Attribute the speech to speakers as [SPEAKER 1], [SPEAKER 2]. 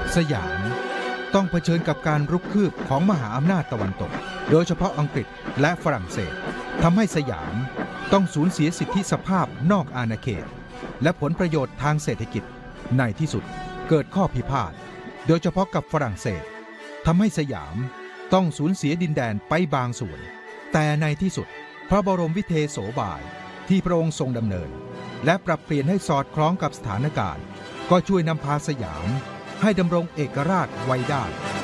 [SPEAKER 1] สยามต้องเผชิญกับการรุกคืบของมหาอำนาจตะวันตกโดยเฉพาะอังกฤษและฝรั่งเศสทำให้สยามต้องสูญเสียสิทธิสภาพนอกอาณาเขตและผลประโยชน์ทางเศรษฐกิจในที่สุดเกิดข้อพิพาทโดยเฉพาะกับฝรั่งเศสทำให้สยามต้องสูญเสียดินแดนไปบางส่วนแต่ในที่สุดพระบรมวิเทโสบายที่พระองค์ทรงดำเนินและปรับเปลี่ยนให้สอดคล้องกับสถานการณ์ก็ช่วยนำพาสยามให้ดำรงเอกราชไว้ได้